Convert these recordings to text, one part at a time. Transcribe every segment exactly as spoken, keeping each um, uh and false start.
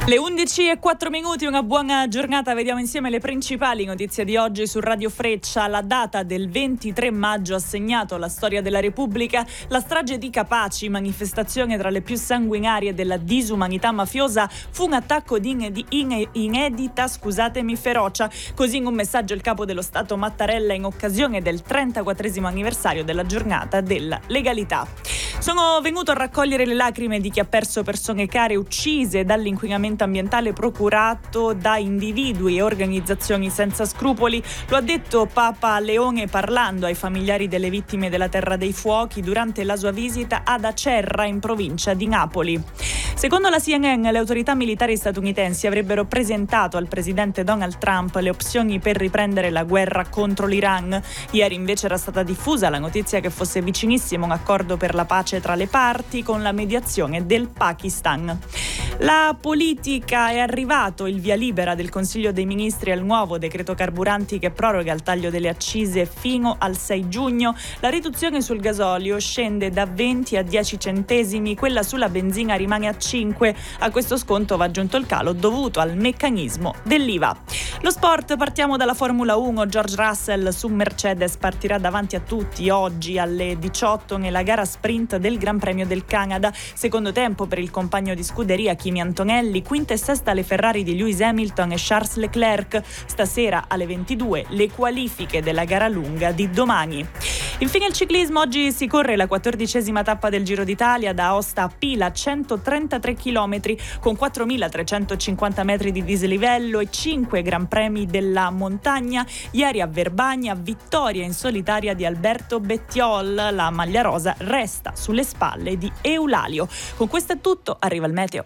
Le undici e quattro minuti, una buona giornata. Vediamo insieme le principali notizie di oggi su Radio Freccia. La data del ventitré maggio ha segnato la storia della Repubblica. La strage di Capaci, manifestazione tra le più sanguinarie della disumanità mafiosa, fu un attacco di in- in- inedita, scusatemi, ferocia. Così in un messaggio il capo dello Stato Mattarella in occasione del trentaquattresimo anniversario della giornata della legalità. Sono venuto a raccogliere le lacrime di chi ha perso persone care uccise dall'inquinamento ambientale procurato da individui e organizzazioni senza scrupoli. Lo ha detto Papa Leone parlando ai familiari delle vittime della Terra dei Fuochi durante la sua visita ad Acerra in provincia di Napoli. Secondo la C N N, le autorità militari statunitensi avrebbero presentato al presidente Donald Trump le opzioni per riprendere la guerra contro l'Iran. Ieri invece era stata diffusa la notizia che fosse vicinissimo un accordo per la pace tra le parti con la mediazione del Pakistan. La politica è arrivato il via libera del Consiglio dei Ministri al nuovo decreto carburanti che proroga il taglio delle accise fino al sei giugno. La riduzione sul gasolio scende da venti a dieci centesimi, quella sulla benzina rimane a cinque. A questo sconto va aggiunto il calo dovuto al meccanismo dell'I V A. Lo sport, partiamo dalla Formula uno. George Russell su Mercedes partirà davanti a tutti oggi alle diciotto nella gara sprint del Gran Premio del Canada. Secondo tempo per il compagno di scuderia Kimi Antonelli, quinta e sesta le Ferrari di Lewis Hamilton e Charles Leclerc. Stasera alle ventidue le qualifiche della gara lunga di domani. Infine il ciclismo, oggi si corre la quattordicesima tappa del Giro d'Italia da Aosta a Pila, centotrentatré chilometri con quattromilatrecentocinquanta metri di dislivello e cinque Gran Premi della montagna. Ieri a Verbagna, vittoria in solitaria di Alberto Bettiol, la maglia rosa resta sulle spalle di Eulalio. Con questo è tutto, arriva il meteo.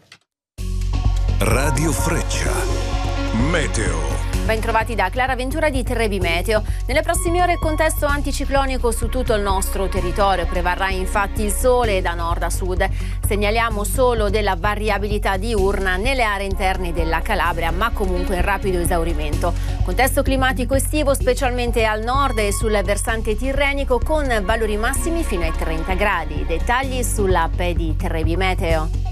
Radio Freccia, meteo. Ben trovati da Clara Ventura di Trebi Meteo. Nelle prossime ore contesto anticiclonico su tutto il nostro territorio. Prevarrà infatti il sole da nord a sud. Segnaliamo solo della variabilità diurna nelle aree interne della Calabria, ma comunque in rapido esaurimento. Contesto climatico estivo specialmente al nord e sul versante tirrenico con valori massimi fino ai trenta gradi. Dettagli sull'app di Trebi Meteo.